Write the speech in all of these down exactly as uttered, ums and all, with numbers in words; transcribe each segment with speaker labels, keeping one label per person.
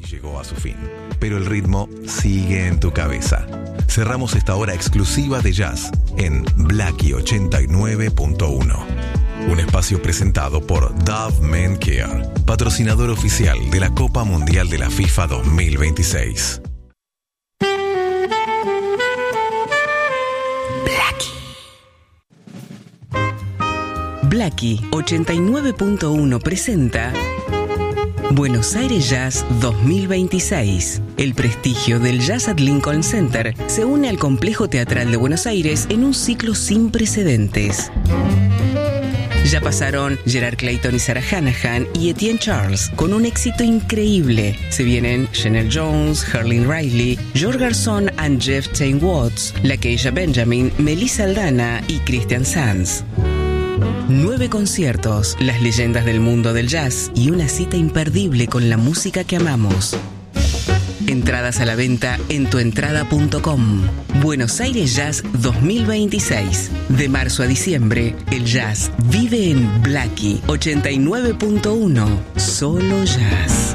Speaker 1: Llegó a su fin, pero el ritmo sigue en tu cabeza. Cerramos esta hora exclusiva de jazz en Blackie ochenta y nueve punto uno. Un espacio presentado por Dove Men Care, patrocinador oficial de la Copa Mundial de la FIFA dos mil veintiséis.
Speaker 2: Blackie ochenta y nueve punto uno presenta Buenos Aires Jazz dos mil veintiséis. El prestigio del Jazz at Lincoln Center se une al Complejo Teatral de Buenos Aires en un ciclo sin precedentes. Ya pasaron Gerard Clayton y Sarah Hanahan y Etienne Charles con un éxito increíble. Se vienen Janelle Jones, Herlin Riley, George Garzón and Jeff Tain Watts, Lakeisha Benjamin, Melissa Aldana y Christian Sanz. Nueve conciertos, las leyendas del mundo del jazz y una cita imperdible con la música que amamos. Entradas a la venta en tuentrada punto com. Buenos Aires Jazz dos mil veintiséis. De marzo a diciembre, el jazz vive en Blackie ochenta y nueve punto uno. Solo jazz.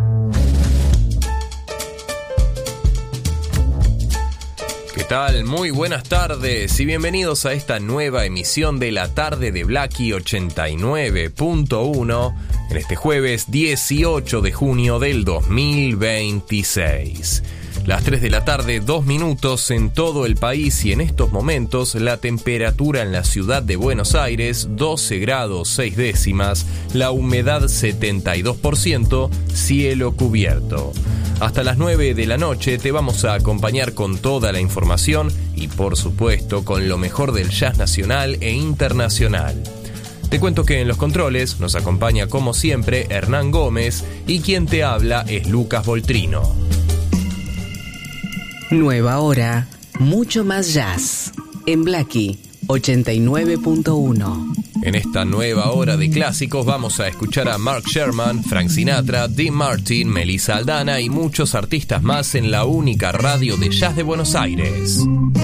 Speaker 3: ¿Qué tal? Muy buenas tardes y bienvenidos a esta nueva emisión de la tarde de Blackie ochenta y nueve punto uno en este jueves dieciocho de junio del dos mil veintiséis. Las tres de la tarde, dos minutos en todo el país y en estos momentos la temperatura en la ciudad de Buenos Aires doce grados seis décimas, la humedad setenta y dos por ciento, cielo cubierto. Hasta las nueve de la noche te vamos a acompañar con toda la información y por supuesto con lo mejor del jazz nacional e internacional. Te cuento que en los controles nos acompaña como siempre Hernán Gómez y quien te habla es Lucas Voltrino.
Speaker 2: Nueva hora, mucho más jazz en Blackie ochenta y nueve punto uno.
Speaker 3: En esta nueva hora de clásicos vamos a escuchar a Mark Sherman, Frank Sinatra, Dean Martin, Melissa Aldana y muchos artistas más en la única radio de jazz de Buenos Aires.